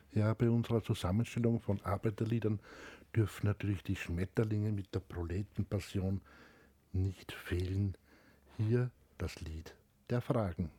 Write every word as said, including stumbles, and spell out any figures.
Ja, bei unserer Zusammenstellung von Arbeiterliedern dürfen natürlich die Schmetterlinge mit der Proletenpassion nicht fehlen. Hier das Lied der Fragen.